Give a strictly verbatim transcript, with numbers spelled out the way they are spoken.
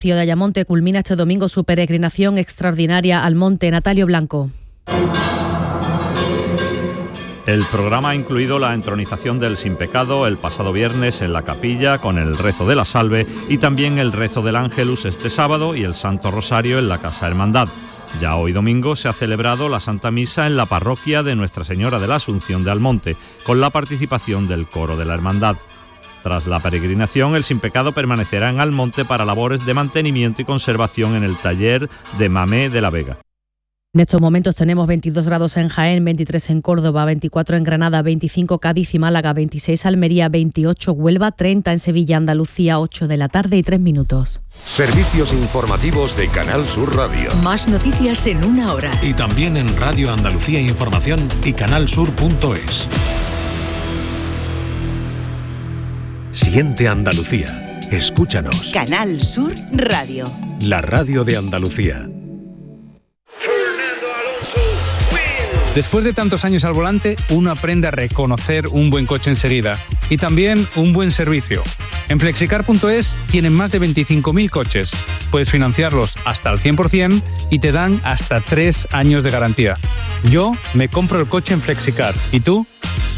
de Ayamonte culmina este domingo su peregrinación extraordinaria al monte. Natalio Blanco. El programa ha incluido la entronización del Sin Pecado el pasado viernes en la capilla con el rezo de la Salve y también el rezo del Ángelus este sábado y el Santo Rosario en la Casa Hermandad. Ya hoy domingo se ha celebrado la Santa Misa en la parroquia de Nuestra Señora de la Asunción de Almonte, con la participación del coro de la Hermandad. Tras la peregrinación, el Sin Pecado permanecerá en Almonte para labores de mantenimiento y conservación en el taller de Mamé de la Vega. En estos momentos tenemos veintidós grados en Jaén, veintitrés en Córdoba, veinticuatro en Granada, veinticinco Cádiz y Málaga, veintiséis Almería, veintiocho Huelva, treinta en Sevilla, Andalucía, ocho de la tarde y tres minutos. Servicios informativos de Canal Sur Radio. Más noticias en una hora. Y también en Radio Andalucía Información y canalsur punto es. Siente Andalucía. Escúchanos. Canal Sur Radio. La radio de Andalucía. Después de tantos años al volante, uno aprende a reconocer un buen coche enseguida y también un buen servicio. En flexicar punto es tienen más de veinticinco mil coches. Puedes financiarlos hasta el cien por ciento y te dan hasta tres años de garantía. Yo me compro el coche en Flexicar. ¿Y tú?